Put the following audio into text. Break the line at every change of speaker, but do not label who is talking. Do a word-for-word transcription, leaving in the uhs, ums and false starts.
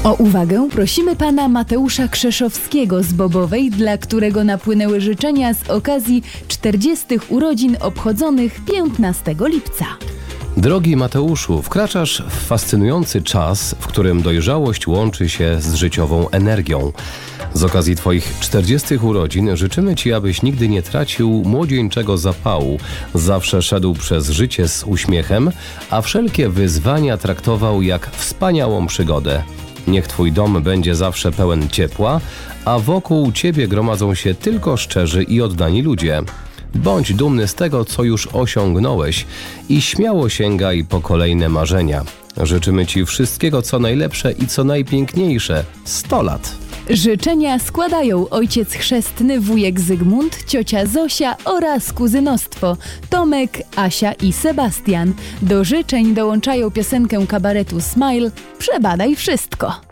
O uwagę prosimy pana Mateusza Krzeszowskiego z Bobowej, dla którego napłynęły życzenia z okazji czterdziestych urodzin obchodzonych piętnastego lipca.
Drogi Mateuszu, wkraczasz w fascynujący czas, w którym dojrzałość łączy się z życiową energią. Z okazji Twoich czterdziestych urodzin życzymy Ci, abyś nigdy nie tracił młodzieńczego zapału, zawsze szedł przez życie z uśmiechem, a wszelkie wyzwania traktował jak wspaniałą przygodę. Niech Twój dom będzie zawsze pełen ciepła, a wokół Ciebie gromadzą się tylko szczerzy i oddani ludzie. Bądź dumny z tego, co już osiągnąłeś i śmiało sięgaj po kolejne marzenia. Życzymy Ci wszystkiego, co najlepsze i co najpiękniejsze. sto lat!
Życzenia składają ojciec chrzestny, wujek Zygmunt, ciocia Zosia oraz kuzynostwo Tomek, Asia i Sebastian. Do życzeń dołączają piosenkę kabaretu Smile „Przebadaj wszystko”.